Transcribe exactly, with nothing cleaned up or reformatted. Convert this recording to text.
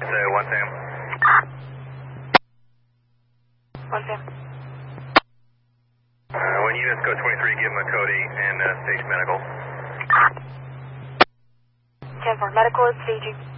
Say one Sam. One Sam. Uh, when units go twenty-three, give them a Cody and uh, stage medical. ten four, medical is staging.